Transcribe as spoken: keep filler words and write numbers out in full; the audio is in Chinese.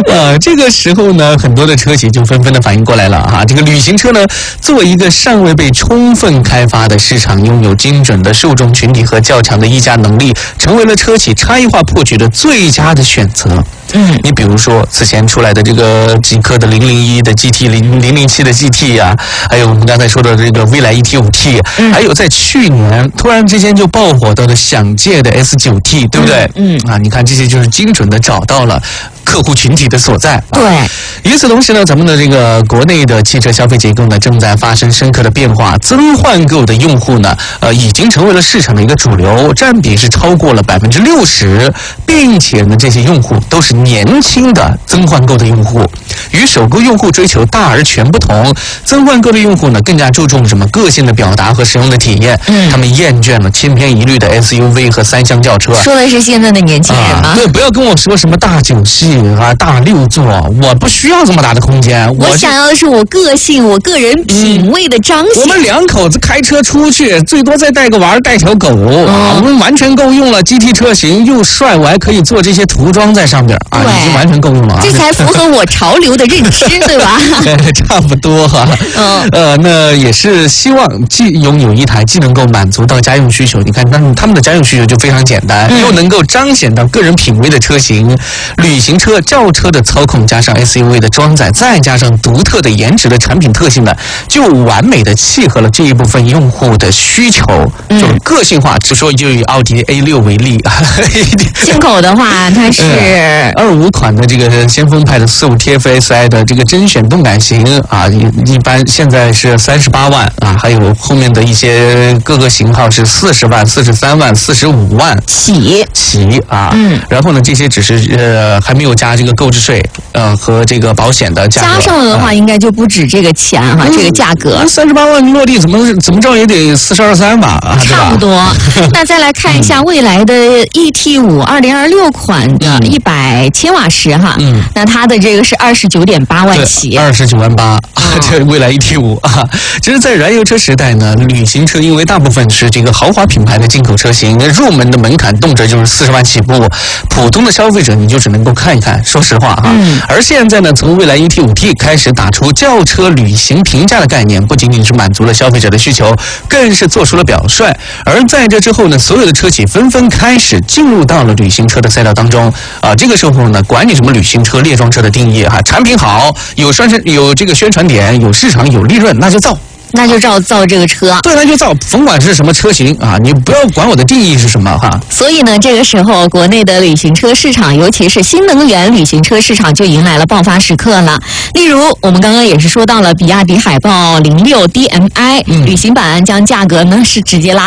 呃，这个时候呢，很多的车企就纷纷的反应过来了哈。这个旅行车呢，作为一个尚未被充分开发的市场，拥有精准的受众群体和较强的议价能力，成为了车企差异化破局的最佳的选择。嗯，你比如说此前出来的这个极氪的零零一的 G T 零零零七的 G T 啊，还有我们刚才说的这个蔚来 E T 五 T，嗯，还有在去年突然之间就爆火到了想界的 S 九 T， 对不对？嗯，嗯啊，你看这些就是精准的找到了客户群体的所在。 对， 与此同时呢，咱们的这个国内的汽车消费结构呢，正在发生深刻的变化，增换购的用户呢，呃，已经成为了市场的一个主流，占比是超过了百分之六十，并且呢，这些用户都是年轻的增换购的用户，与首购用户追求大而全不同。增换购的用户呢，更加注重什么个性的表达和使用的体验。嗯，他们厌倦了千篇一律的 S U V 和三厢轿车。 说的是现在的年轻人吗？ 啊、对，不要跟我说什么大九系啊、大六座，我不需要这么大的空间。 我, 我想要的是我个性、我个人品味的彰显。 嗯、我们两口子开车出去，最多再带个娃儿，带条狗、嗯、啊，我们完全够用了。G T 车型又帅，我还可以做这些涂装在上边啊，已经完全够用了。 这才符合我潮流的认知，对吧？ 差不多哈。嗯，呃，那也是希望既拥有一台既能够满足到家用需求，你看，那他们的家用需求就非常简单，嗯、又能够彰显到个人品味的车型，旅行车、轿车的操控加上 S U V 的装载，再加上独特的颜值的产品特性呢，就完美的契合了这一部分用户的需求，嗯、就是个性化。就说就以奥迪 A 六 为例， 进口的话，它是二五款的这个先锋派的四五 T F S I 的这个甄选动感型啊，一般现在是三十八万啊，还有后面的一些各个型号是四十万、四十三万、四十五万起起啊。嗯，然后呢，这些只是呃还没有加这个购置税呃和这个保险的价格， 加上了的话，应该就不止这个钱哈，嗯、这个价格三十八万落地怎么怎么着也得四十二三吧，啊， 差不多。那再来看一下蔚来的 E T 五二零二六款的一百千瓦时哈，嗯，那它的这个是二十九点八万起， 二十九万八啊，这蔚来 E T 五啊。其实，在燃油车时代呢，旅行车因为大部分是这个豪华品牌的进口车型，入门的门槛动辄就是四十万起步，普通的消费者你就只能够看一看。说实话哈，嗯，而现在呢，从蔚来 E T 五 T 开始打出轿车旅行平价的概念，不仅仅是满足了消费者的需求，更是做出了表率。而在这之后呢，所有的车企纷纷开始进入到了旅行车的赛道当中啊。这个时候呢，管你什么旅行车、列装车的定义哈，产品好，有宣传有这个宣传点，有市场，有利润，那就造。 那就照造这个车， 对，那就造，甭管是什么车型啊，你不要管我的定义是什么哈。 所以呢，这个时候国内的旅行车市场，尤其是新能源旅行车市场，就迎来了爆发时刻了。例如，我们刚刚也是说到了比亚迪海豹零六 D M I、嗯、旅行版将价格呢是直接拉